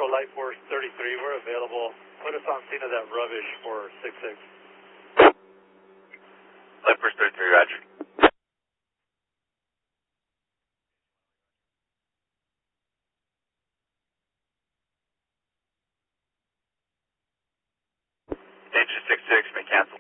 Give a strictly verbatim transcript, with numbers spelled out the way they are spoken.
Echo Light Force thirty-three, we're available. Put us on scene of that rubbish for six six. Light Force thirty-three, roger. Danger six six, may cancel.